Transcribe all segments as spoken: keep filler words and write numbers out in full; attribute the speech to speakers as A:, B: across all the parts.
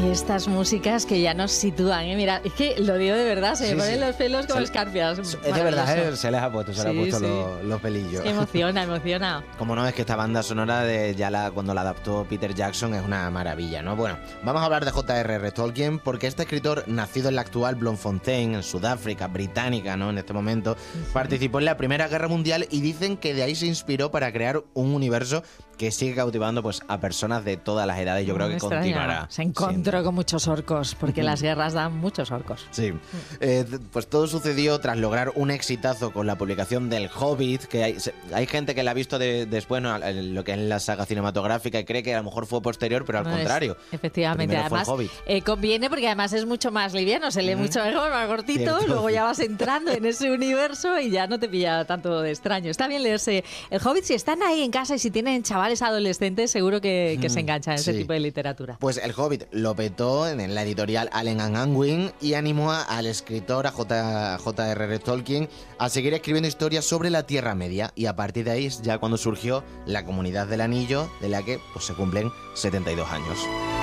A: estas músicas que ya nos sitúan, ¿eh? Mira, es que lo digo de verdad, se sí, me ponen sí. los pelos como se, escarpias.
B: Es de verdad, ¿eh? Se les ha puesto, se sí, les ha puesto sí. los, los pelillos. Es
A: que emociona, emociona.
B: Como no, es que esta banda sonora de ya la, cuando la adaptó Peter Jackson es una maravilla, ¿no? Bueno, vamos a hablar de J R R Tolkien porque este escritor, nacido en la actual Bloemfontein, en Sudáfrica, británica, ¿no? En este momento, sí. participó en la Primera Guerra Mundial y dicen que de ahí se inspiró para crear un universo que sigue cautivando pues a personas de todas las edades. Yo no creo que extraña. continuará.
A: Se encontró siempre. con muchos orcos, porque las guerras dan muchos orcos.
B: Sí. Eh, pues todo sucedió tras lograr un exitazo con la publicación del Hobbit, que hay, hay gente que la ha visto de, después, ¿no? lo que es la saga cinematográfica, y cree que a lo mejor fue posterior, pero al no contrario.
A: Es, efectivamente, además eh, conviene porque además es mucho más liviano, se lee mm. mucho mejor, más cortito, Cierto. luego ya vas entrando en ese universo y ya no te pilla tanto de extraño. Está bien leerse el Hobbit. Si están ahí en casa y si tienen chavales adolescentes, seguro que, que mm, se enganchan en sí. ese tipo de literatura.
B: Pues el Hobbit lo petó en la editorial Allen and Unwin y animó a, al escritor, a J R R Tolkien, a seguir escribiendo historias sobre la Tierra Media, y a partir de ahí es ya cuando surgió la Comunidad del Anillo, de la que pues, se cumplen setenta y dos años.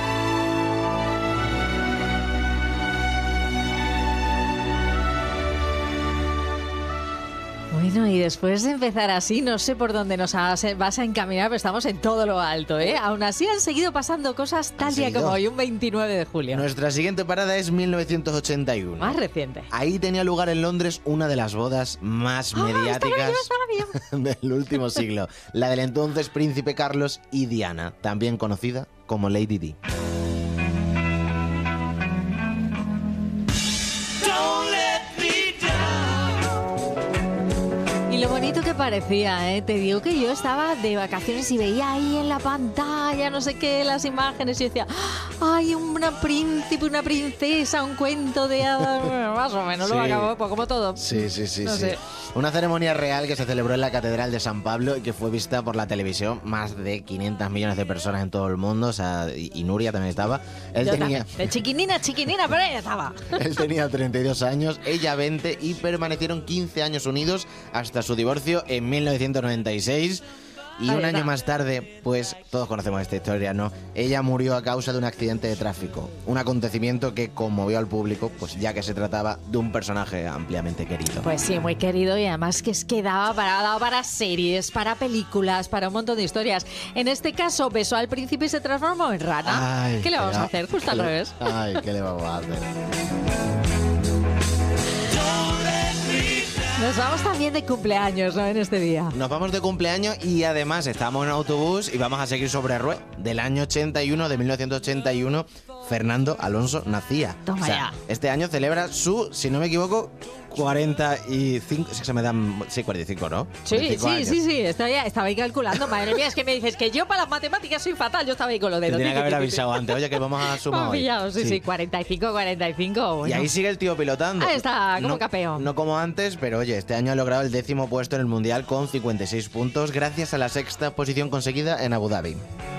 A: Bueno, y después de empezar así, no sé por dónde nos vas a encaminar, pero estamos en todo lo alto, ¿eh? Aún así han seguido pasando cosas tal día como hoy, un veintinueve de julio.
B: Nuestra siguiente parada es mil novecientos ochenta y uno.
A: Más reciente.
B: Ahí tenía lugar en Londres una de las bodas más ¡Oh, mediáticas del último siglo. La del entonces príncipe Carlos y Diana, también conocida como Lady Di.
A: Y lo bonito que parecía, ¿eh? Te digo que yo estaba de vacaciones y veía ahí en la pantalla, no sé qué, las imágenes y decía, ¡ay, una príncipe, una princesa, un cuento de hadas! Más o menos, sí. Luego acabó pues, como todo.
B: Sí, sí, sí,
A: no
B: sí.
A: Sé.
B: Una ceremonia real que se celebró en la Catedral de San Pablo y que fue vista por la televisión más de quinientos millones de personas en todo el mundo, o sea, y, y Nuria también estaba. Él
A: yo
B: tenía...
A: También. De chiquinina, chiquinina, pero ella estaba.
B: Él tenía treinta y dos años, ella veinte, y permanecieron quince años unidos hasta su divorcio en mil novecientos noventa y seis. Y un año más tarde, pues todos conocemos esta historia, ¿no? Ella murió a causa de un accidente de tráfico, un acontecimiento que conmovió al público, pues ya que se trataba de un personaje ampliamente querido.
A: Pues sí, muy querido, y además que es que daba para, daba para series, para películas, para un montón de historias. En este caso, besó al príncipe y se transformó en rana.
B: Ay,
A: ¿Qué le vamos a hacer? Justo al revés.
B: Ay, ¿qué le vamos a hacer?
A: Nos vamos también de cumpleaños, ¿no? En este día.
B: Nos vamos de cumpleaños y además estamos en autobús y vamos a seguir sobre ruedas. Del año ochenta y uno, de mil novecientos ochenta y uno, Fernando Alonso nacía.
A: Toma
B: o sea,
A: ya.
B: Este año celebra su, si no me equivoco, cuarenta y cinco, se me dan, sí, cuarenta y cinco, ¿no?
A: Sí, sí,
B: años.
A: sí, sí, estaba, estaba ahí calculando. Madre mía, es que me dices que yo para las matemáticas soy fatal, yo estaba ahí con lo de
B: Te tenía que haber avisado antes, oye, que vamos a sumar hoy.
A: Pillado, sí, sí, sí, cuarenta y cinco, cuarenta y cinco. Bueno.
B: Y ahí sigue el tío pilotando.
A: Ahí está, como
B: no,
A: campeón.
B: No como antes, pero oye, este año ha logrado el décimo puesto en el Mundial con cincuenta y seis puntos, gracias a la sexta posición conseguida en Abu Dhabi.